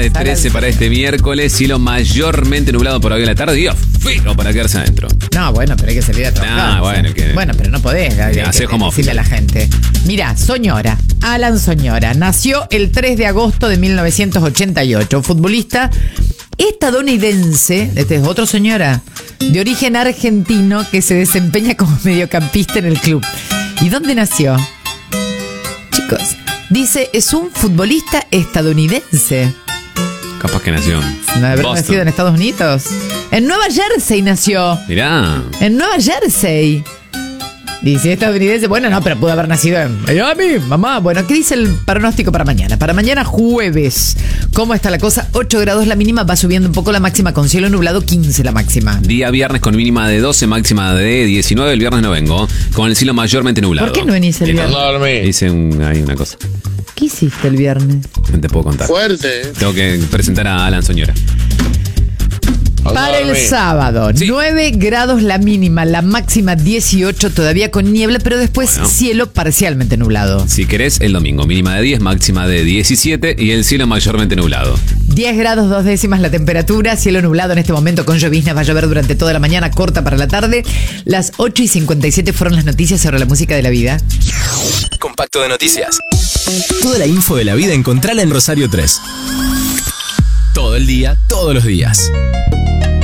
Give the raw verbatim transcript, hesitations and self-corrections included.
de trece para este miércoles. Cielo mayormente nublado por hoy en la tarde. Dios, fino para quedarse adentro. No, bueno, pero hay que salir a trabajar. Ah, bueno, que- Bueno, pero no podés hay que hacer home office. decirle a la gente. Mira, Soñora, Alan Soñora, nació el tres de agosto de mil novecientos ochenta y ocho. Futbolista estadounidense, este es otro Soñora, de origen argentino que se desempeña como mediocampista en el club. ¿Y dónde nació? Chicos, dice, es un futbolista estadounidense. Capaz que nació. ¿No haber Boston. nacido en Estados Unidos? En Nueva Jersey nació. Mirá. En Nueva Jersey. Dice estadounidense. Bueno, no, pero pudo haber nacido en Miami, mamá. Bueno, ¿qué dice el pronóstico para mañana? Para mañana jueves. ¿Cómo está la cosa? ocho grados la mínima, va subiendo un poco la máxima con cielo nublado, quince la máxima. Día viernes con mínima de doce, máxima de diecinueve. El viernes no vengo. Con el cielo mayormente nublado. ¿Por qué no venís el viernes? Hice un, ahí una cosa. ¿Qué hiciste el viernes? No te puedo contar. Fuerte, ¿eh? Tengo que presentar a Alan Soñora. Para el sábado, Sí. nueve grados la mínima, la máxima dieciocho, todavía con niebla, pero después Bueno. cielo parcialmente nublado. Si querés, el domingo. Mínima de diez, máxima de diecisiete y el cielo mayormente nublado. diez grados, dos décimas la temperatura, cielo nublado en este momento con lloviznas, va a llover durante toda la mañana, corta para la tarde. Las ocho y cincuenta y siete fueron las noticias sobre la música de la vida. Compacto de noticias. Toda la info de la vida encontrala en Rosario tres. Todo el día, todos los días.